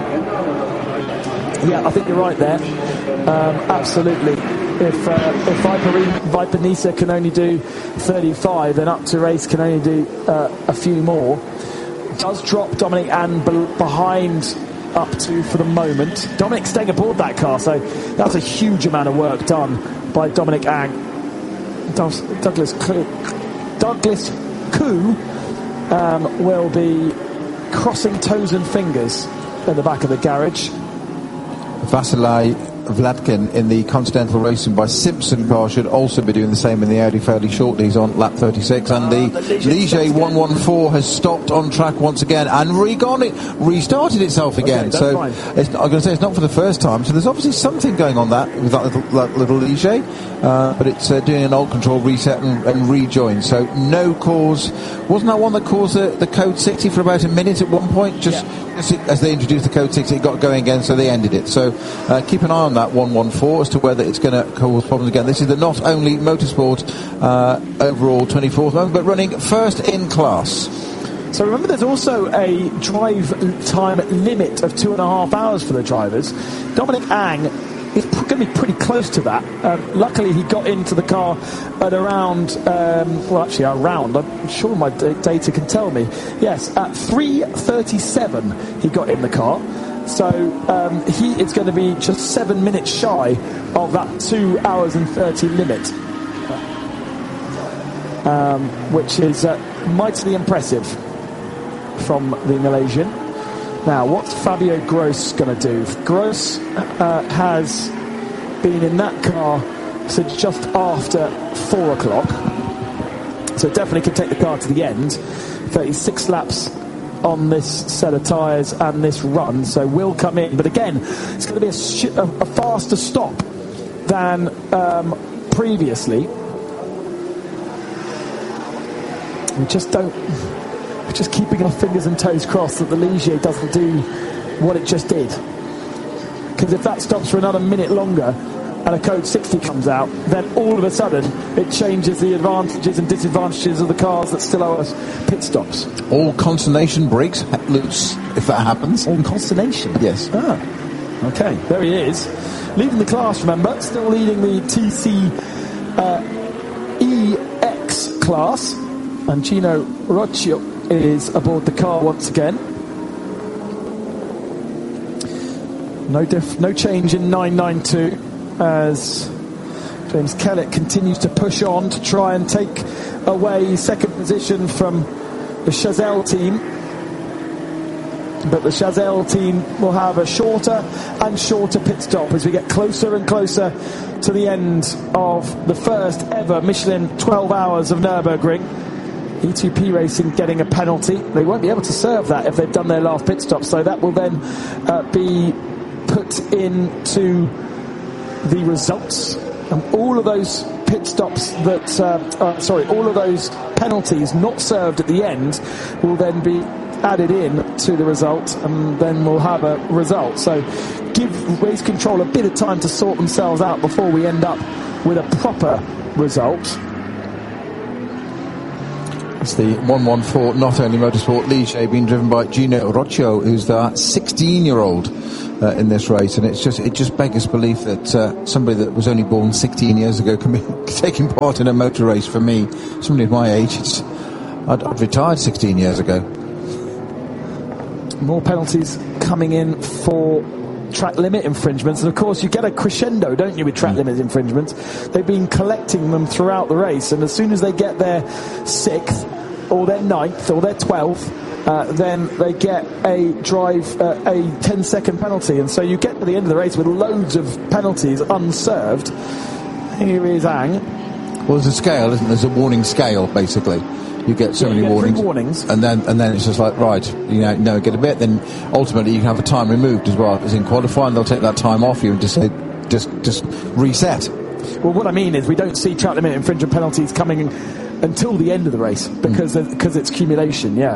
Yeah, I think you're right there. Um, absolutely. If uh, if Viper, Viper Nisa can only do thirty-five, then Up To Race can only do uh, a few more. Does drop Dominic Ang be- behind Up To for the moment. Dominic staying aboard that car, so that's a huge amount of work done by Dominic Ang. Does, Douglas Koo, Douglas Koo um, will be crossing toes and fingers at the back of the garage. Vasilij Vladkin in the Continental Racing by Simpson car should also be doing the same in the Audi fairly shortly. He's on lap thirty-six, and the uh, Ligier one one four has stopped on track once again and re-gone it, restarted itself again. Okay, so it's, I'm going to say it's not for the first time. So there's obviously something going on that with that little, that little Ligier, uh, but it's uh, doing an old control reset and, and rejoin. So no cause. Wasn't that one that caused the, the code sixty for about a minute at one point? Just. Yeah. As they introduced the code sixty, it got going again, so they ended it. So uh, keep an eye on that one one four as to whether it's going to cause problems again. This is the Not Only Motorsport uh, overall twenty-fourth moment, but running first in class. So remember, there's also a drive time limit of two and a half hours for the drivers. Dominic Ang is pr- going to be pretty close to that. Um, luckily, he got into the car at around, um, well, actually, around, I'm sure my d- data can tell me. Yes, at three thirty-seven, he got in the car. So um, he is going to be just seven minutes shy of that two hours and thirty limit, um, which is uh, mightily impressive from the Malaysian. Now, what's Fabio Gross going to do? Gross uh, has been in that car since just after four o'clock, so definitely can take the car to the end. thirty-six laps on this set of tyres and this run, so will come in. But again, it's going to be a, sh- a, a faster stop than um, previously. We just don't... just keeping our fingers and toes crossed that the Ligier doesn't do what it just did, because if that stops for another minute longer and a code sixty comes out, then all of a sudden it changes the advantages and disadvantages of the cars that still owe us pit stops. All consternation breaks loose if that happens. All consternation? Yes. Ah, okay, there he is, leading the class, remember, still leading the T C uh, E X class, and Gino Roccio is aboard the car once again. No diff, no change in nine ninety-two as James Kellett continues to push on to try and take away second position from the Chazelle team. But the Chazelle team will have a shorter and shorter pit stop as we get closer and closer to the end of the first ever Michelin twelve hours of Nürburgring. E two P Racing getting a penalty. They won't be able to serve that if they've done their last pit stop, so that will then uh, be put into the results. And all of those pit stops that, uh, uh, sorry, all of those penalties not served at the end will then be added in to the result, and then we'll have a result. So give Race Control a bit of time to sort themselves out before we end up with a proper result. It's the one one four Not Only Motorsport Ligier, being driven by Gino Roccio, who's the sixteen-year-old uh, in this race, and it's just it just beggars belief that uh, somebody that was only born sixteen years ago can be taking part in a motor race. For me, somebody of my age, it's I'd, I'd retired sixteen years ago. More penalties coming in for track limit infringements, and of course you get a crescendo, don't you, with track limit infringements. They've been collecting them throughout the race, and as soon as they get their sixth or their ninth or their twelfth, uh, then they get a drive uh, a ten second penalty, and so you get to the end of the race with loads of penalties unserved. Here is Ang. Well, there's a scale, isn't there? There's a warning scale, basically. You get so yeah, many get warnings, warnings, and then and then it's just like, right, you know, no, get a bit. Then ultimately you can have a time removed as well. As in qualifying, they'll take that time off you and just say, just just reset. Well, what I mean is we don't see track limit infringement penalties coming until the end of the race because mm. because it's accumulation. Yeah,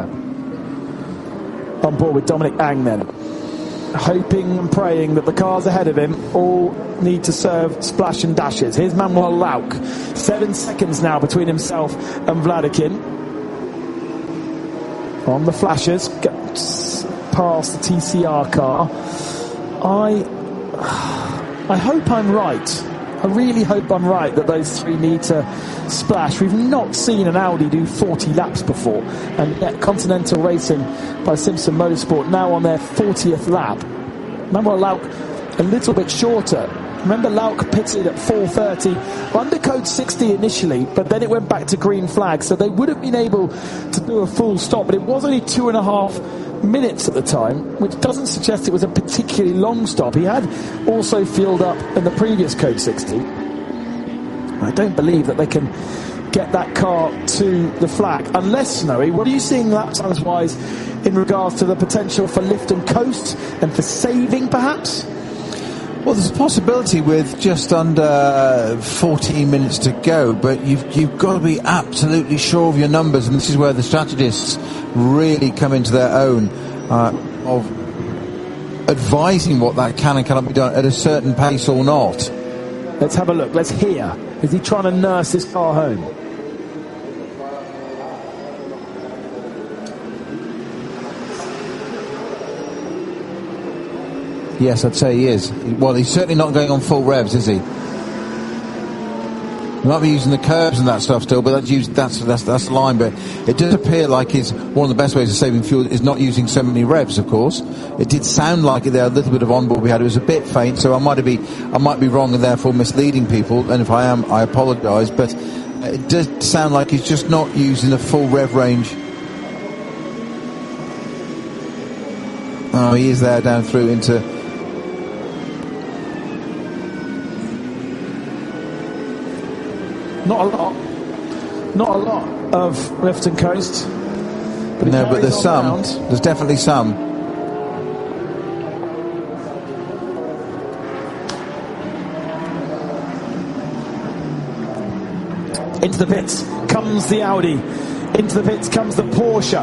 on board with Dominic Ang then, hoping and praying that the cars ahead of him all need to serve splash and dashes. Here's Manuel Lauk, seven seconds now between himself and Vladikin. On the flashers, gets past the T C R car. I, I hope I'm right. I really hope I'm right that those three need to splash. We've not seen an Audi do forty laps before, and yet Continental Racing by Simpson Motorsport now on their fortieth lap. Manuel Lauk a little bit shorter. Remember, Lauk pitted at four thirty, under code sixty initially, but then it went back to green flag, so they would have been able to do a full stop, but it was only two and a half minutes at the time, which doesn't suggest it was a particularly long stop. He had also fueled up in the previous code sixty. I don't believe that they can get that car to the flag, unless, Snowy, what are you seeing lap times wise in regards to the potential for lift and coast and for saving, perhaps? Well, there's a possibility with just under fourteen minutes to go, but you've you've got to be absolutely sure of your numbers, and this is where the strategists really come into their own uh, of advising what that can and cannot be done at a certain pace or not. Let's have a look. Let's hear. Is he trying to nurse his car home? Yes, I'd say he is. Well, he's certainly not going on full revs, is he? He might be using the curbs and that stuff still, but that's used, that's, that's that's the line. But it does appear like his one of the best ways of saving fuel is not using so many revs. Of course, it did sound like it there. A little bit of onboard we had. It was a bit faint, so I might be I might be wrong and therefore misleading people. And if I am, I apologise. But it does sound like he's just not using the full rev range. Oh, he is there down through into. Not a lot. Not a lot of lift and coast. But no, but there's some. Around. There's definitely some. Into the pits comes the Audi. Into the pits comes the Porsche.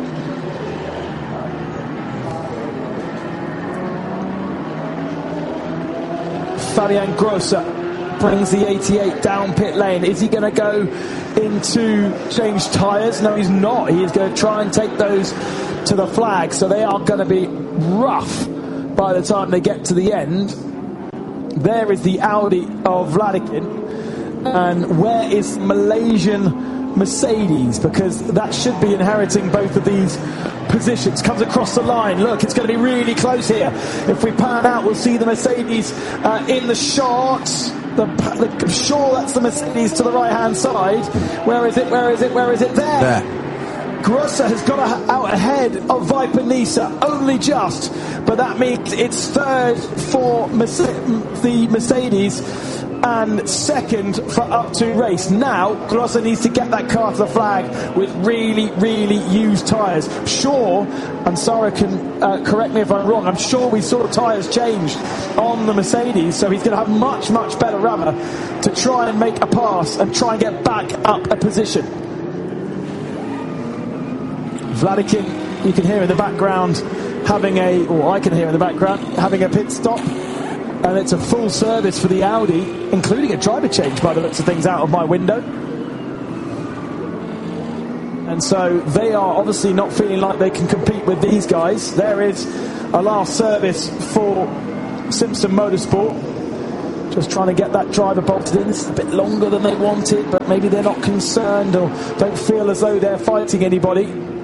Fabian Grosser brings the eighty-eight down pit lane. Is he going to go into change tyres? No, he's not. He is going to try and take those to the flag. So they are going to be rough by the time they get to the end. There is the Audi of Vladikin. And where is Malaysian Mercedes? Because that should be inheriting both of these positions. Comes across the line. Look, it's going to be really close here. If we pan out, we'll see the Mercedes uh, in the shots. The, the, sure, that's the Mercedes to the right-hand side. Where is it? Where is it? Where is it? There. There. Grosser has got out ahead of Viper Nisa, only just. But that means it's third for Merce- the Mercedes and second for Up to Race. Now, Grosser needs to get that car to the flag with really, really used tyres. Sure, and Sarah can uh, correct me if I'm wrong, I'm sure we saw tyres changed on the Mercedes, so he's going to have much, much better rubber to try and make a pass and try and get back up a position. Vladikin you can hear in the background having a, or I can hear in the background, having a pit stop. And it's a full service for the Audi, including a driver change by the looks of things out of my window. And so they are obviously not feeling like they can compete with these guys. There is a last service for Simpson Motorsport. Just trying to get that driver bolted in. It's a bit longer than they wanted, but maybe they're not concerned or don't feel as though they're fighting anybody.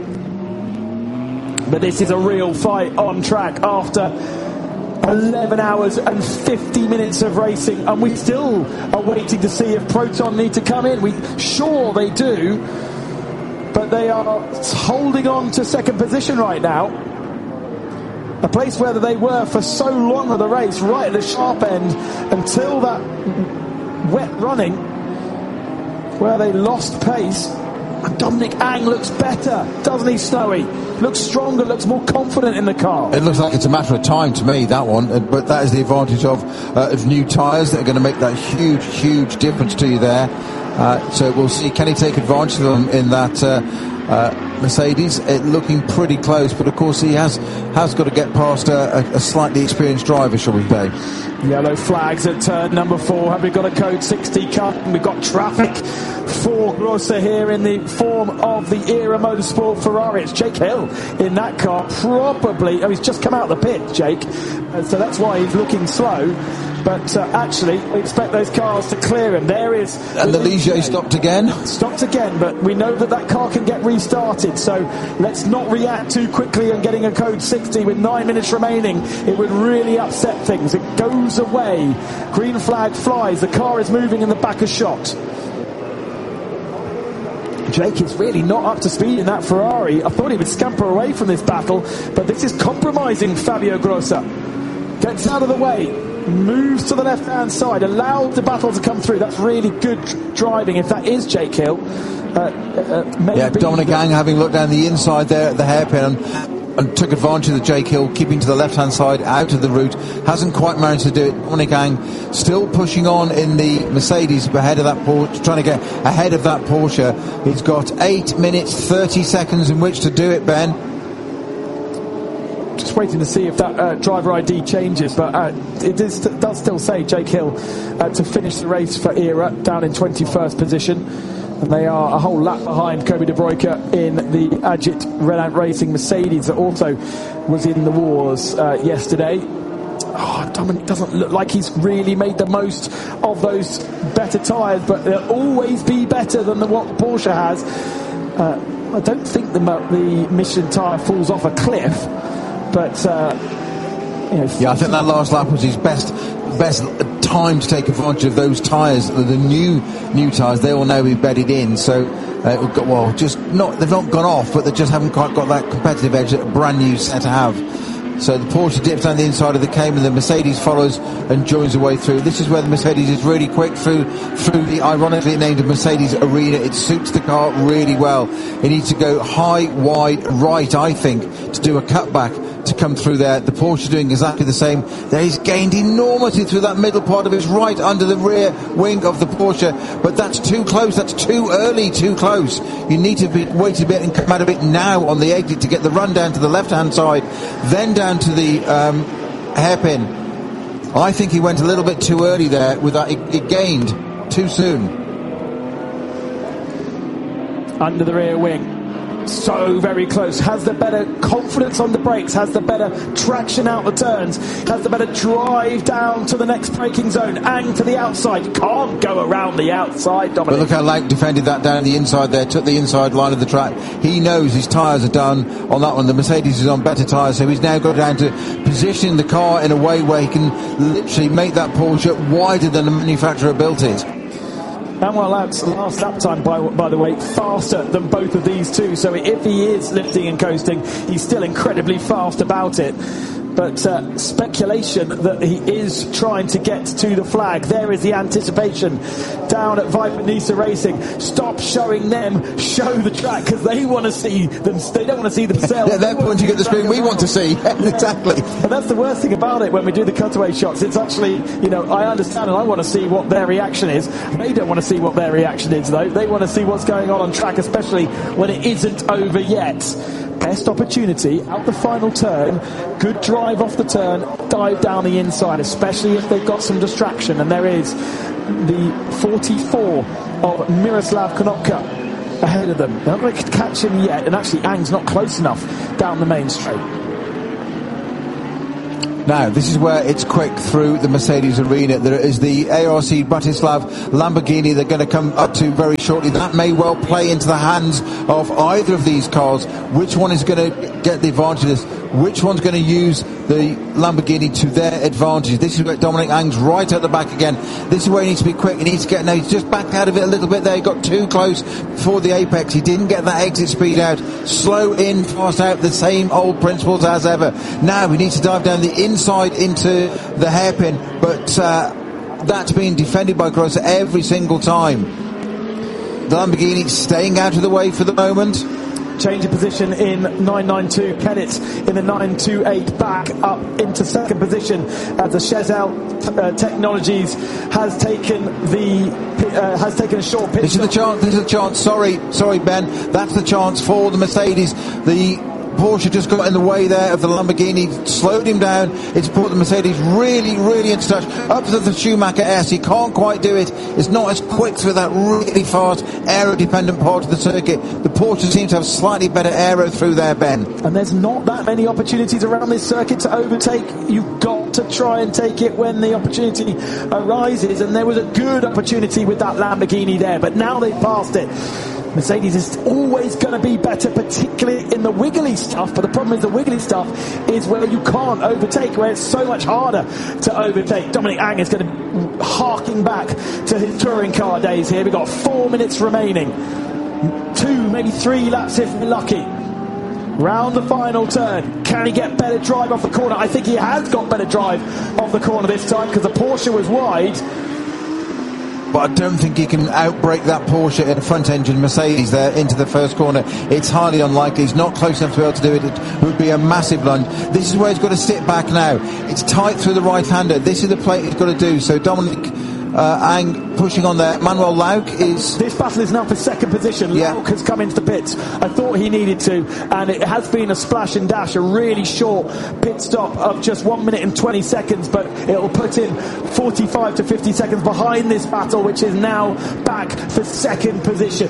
But this is a real fight on track after eleven hours and fifty minutes of racing, and we still are waiting to see if Proton need to come in. We sure they do, but they are holding on to second position right now, a place where they were for so long of the race, right at the sharp end until that wet running where they lost pace. And Dominic Ang looks better, doesn't he, Snowy? Looks stronger, looks more confident in the car. It looks like it's a matter of time to me, that one, but that is the advantage of, uh, of new tyres that are going to make that huge, huge difference to you there. Uh, so we'll see, can he take advantage of them in that uh, uh, Mercedes? It looking pretty close, but of course he has has got to get past a, a, a slightly experienced driver, shall we say. Yellow flags at turn number four. Have we got a code sixty cut? And we've got traffic for Grosser here in the form of the Era Motorsport Ferrari. It's Jake Hill in that car, probably. Oh, he's just come out of the pit, Jake. Uh, so that's why he's looking slow. But uh, actually, we expect those cars to clear him. There is... And the Ligier stopped again? Stopped again, but we know that that car can get restarted. So let's not react too quickly and getting a code sixty with nine minutes remaining. It would really upset things. It goes away. Green flag flies. The car is moving in the back of shot. Jake is really not up to speed in that Ferrari. I thought he would scamper away from this battle, but this is compromising Fabio Grosser. Gets out of the way, moves to the left-hand side, allowed the battle to come through. That's really good driving if that is Jake Hill. Uh, uh, maybe yeah, Dominic Ang, having looked down the inside there at the hairpin and, and took advantage of the Jake Hill, keeping to the left-hand side, out of the route. Hasn't quite managed to do it. Dominic Ang still pushing on in the Mercedes ahead of that Porsche, trying to get ahead of that Porsche. He's got eight minutes, thirty seconds in which to do it, Ben. Just waiting to see if that uh, driver I D changes, but uh, it is, does still say Jake Hill uh, to finish the race for Era, down in twenty-first position. And they are a whole lap behind Kobe De Bruyke in the Agit Renault Racing Mercedes that also was in the wars uh, yesterday. Oh, Dominic doesn't look like he's really made the most of those better tyres, but they'll always be better than the, what Porsche has. Uh, I don't think the, the Michelin tyre falls off a cliff, but uh, you know, yeah, I think that last lap was his best best time to take advantage of those tyres, the new new tyres. They will now be bedded in, so uh, we've got, well, just not they've not gone off, but they just haven't quite got that competitive edge that a brand new set to have. So the Porsche dips down the inside of the Cayman, the Mercedes follows and joins the way through. This is where the Mercedes is really quick through through the ironically named Mercedes Arena. It suits the car really well. It needs to go high, wide, right, I think, to do a cutback to come through there. The Porsche doing exactly the same. There he's gained enormously through that middle part of his right under the rear wing of the Porsche, but that's too close, that's too early, too close. You need to be, wait a bit and come out of it now on the exit to get the run down to the left hand side, then down to the um, hairpin. I think he went a little bit too early there with that. It, it gained too soon. Under the rear wing. So very close, has the better confidence on the brakes, has the better traction out the turns, has the better drive down to the next braking zone. Ang to the outside, can't go around the outside, Dominic. But look how Lank defended that down the inside there, took the inside line of the track. He knows his tyres are done on that one. The Mercedes is on better tyres, so he's now got down to position the car in a way where he can literally make that Porsche wider than the manufacturer built it. Manuel Lance, last lap time, by, by the way, faster than both of these two. So if he is lifting and coasting, he's still incredibly fast about it. But uh, speculation that he is trying to get to the flag. There is the anticipation down at Viper Nisa Racing. Stop showing them, show the track, because they want to see them. They don't want to see themselves. Yeah, they're pointing at the screen we want to see. Exactly. And that's the worst thing about it when we do the cutaway shots. It's actually, you know, I understand and I want to see what their reaction is. They don't want to see what their reaction is, though. They want to see what's going on on track, especially when it isn't over yet. Best opportunity out the final turn. Good drive off the turn, dive down the inside, especially if they've got some distraction. And there is the forty-four of Miroslav Konopka ahead of them. They're not going to catch him yet, and actually Ang's not close enough down the main straight. Now, this is where it's quick through the Mercedes arena. There is the A R C Bratislav Lamborghini they're going to come up to very shortly. That may well play into the hands of either of these cars. Which one is going to get the advantage of this? Which one's going to use the Lamborghini to their advantage? This is where Dominic Ang's right at the back again. This is where he needs to be quick. He needs to get, now he's just backed out of it a little bit there. He got too close for the apex. He didn't get that exit speed out. Slow in, fast out, the same old principles as ever. Now we need to dive down the inside into the hairpin, but uh, that's being defended by Grosser every single time. The Lamborghini staying out of the way for the moment. Change of position in nine ninety-two. Kennett in the nine twenty-eight back up into second position as the Chezel uh, Technologies has taken the uh, has taken a short pitch. This is the chance. This is the chance. Sorry, sorry, Ben. That's the chance for the Mercedes. The Porsche just got in the way there of the Lamborghini, slowed him down. It's put the Mercedes really, really into touch. Up to the Schumacher S, he can't quite do it. It's not as quick through that really fast aero-dependent part of the circuit. The Porsche seems to have slightly better aero through there, Ben. And there's not that many opportunities around this circuit to overtake. You've got to try and take it when the opportunity arises, and there was a good opportunity with that Lamborghini there, but now they've passed it. Mercedes is always going to be better, particularly in the wiggly stuff, but the problem is the wiggly stuff is where you can't overtake, where it's so much harder to overtake. Dominic Ang is going to harking back to his touring car days here. We've got four minutes remaining. Two, maybe three laps if we're lucky. Round the final turn. Can he get better drive off the corner? I think he has got better drive off the corner this time because the Porsche was wide. But I don't think he can outbrake that Porsche in a front-engine Mercedes there into the first corner. It's highly unlikely. He's not close enough to be able to do it. It would be a massive lunge. This is where he's got to sit back now. It's tight through the right-hander. This is the play he's got to do. So Dominic uh, Ang pushing on there. Manuel Lauk is... This battle is now for second position. Yeah. Lauk has come into the pits. I thought he needed to, and it has been a splash and dash, a really short pit stop of just one minute and twenty seconds, but it'll put him forty-five to fifty seconds behind this battle, which is now back for second position.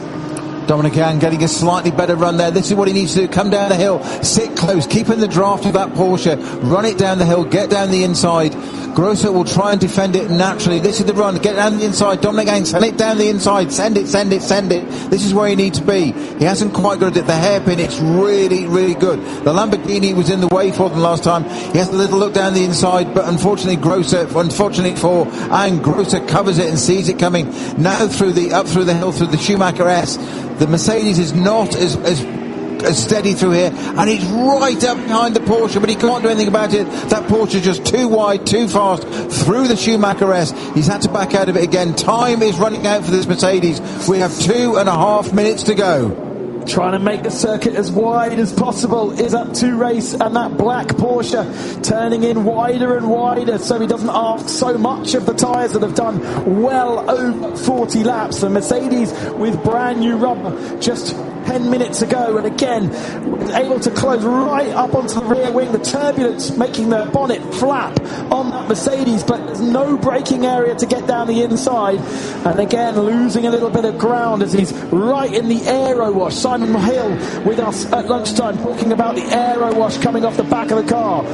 Dominic Ang getting a slightly better run there. This is what he needs to do. Come down the hill, sit close, keep in the draft of that Porsche, run it down the hill, get down the inside. Grosser will try and defend it naturally. This is the run, get down the inside. Dominic Ang, send it down the inside, send it, send it, send it. This is where you need to be. He hasn't quite got it. The hairpin, it's really, really good. The Lamborghini was in the way for them last time. He has a little look down the inside, but unfortunately Grosser, unfortunately for Ang, Grosser covers it and sees it coming. Now through the, up through the hill, through the Schumacher S. The Mercedes is not as, as as steady through here, and he's right up behind the Porsche, but he can't do anything about it. That Porsche is just too wide, too fast through the Schumacher S. He's had to back out of it again. Time is running out for this Mercedes. We have two and a half minutes to go. Trying to make the circuit as wide as possible is up to race, and that black Porsche turning in wider and wider so he doesn't ask so much of the tyres that have done well over forty laps. The Mercedes with brand new rubber just ten minutes ago, and again was able to close right up onto the rear wing. The turbulence making the bonnet flap on that Mercedes, but there's no braking area to get down the inside, and again losing a little bit of ground as he's right in the aero wash. Simon Hill with us at lunchtime talking about the aero wash coming off the back of the car.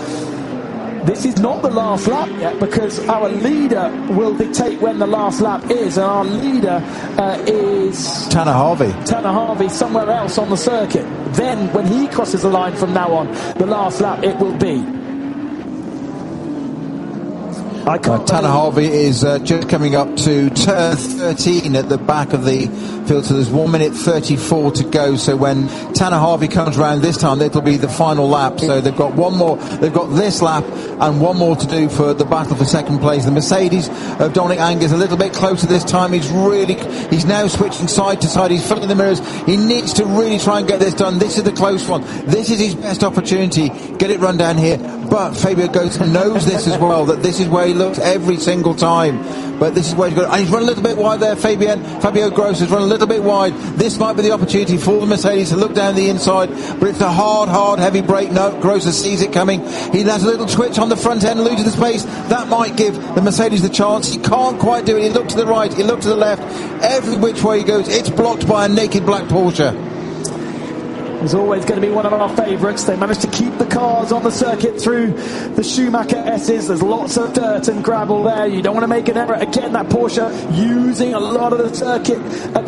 This is not the last lap yet, because our leader will dictate when the last lap is, and our leader uh, is Tanner Harvey. Tanner Harvey somewhere else on the circuit. Then when he crosses the line from now on, the last lap it will be. I can't Uh, Tanner Harvey is uh, just coming up to turn thirteen at the back of the field, so there's one minute thirty-four to go. So when Tanner Harvey comes round this time, it'll be the final lap. So they've got one more, they've got this lap and one more to do for the battle for second place. The Mercedes of Dominic Angus a little bit closer this time. He's really, he's now switching side to side. He's filling the mirrors. He needs to really try and get this done. This is the close one. This is his best opportunity. Get it run down here. But Fabio Goetz knows this as well, that this is where he looks every single time. But this is where he's got, and he's run a little bit wide there. Fabian, Fabio Gross has run a little bit wide. This might be the opportunity for the Mercedes to look down the inside, but it's a hard, hard, heavy break. No, Gross sees it coming. He has a little twitch on the front end, losing the space. That might give the Mercedes the chance. He can't quite do it. He looked to the right, he looked to the left. Every which way he goes, it's blocked by a naked black Porsche. Is always going to be one of our favourites. They managed to keep the cars on the circuit through the Schumacher S's. There's lots of dirt and gravel there. You don't want to make an error. Again, that Porsche using a lot of the circuit at